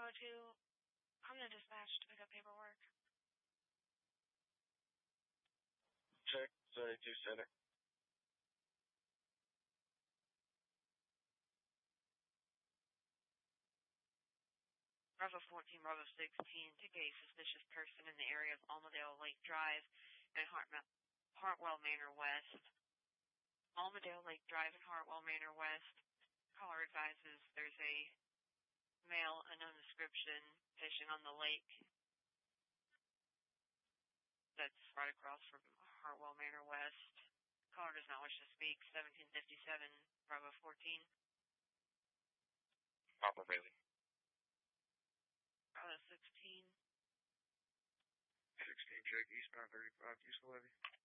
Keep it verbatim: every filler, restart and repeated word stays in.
Bravo two, I'm going to dispatch to pick up paperwork. Check, seventy-two center. Bravo fourteen, Bravo sixteen, took a suspicious person in the area of Almadale Lake Drive and Hartma Hartwell Manor West. Almadale Lake Drive and Hartwell Manor West. Caller advises there's a male, unknown description, fishing on the lake. That's right across from Hartwell Manor West. Caller does not wish to speak. seventeen fifty-seven, Bravo fourteen. Papa Bailey. Bravo sixteen. sixteen, check eastbound thirty-five, East Levy.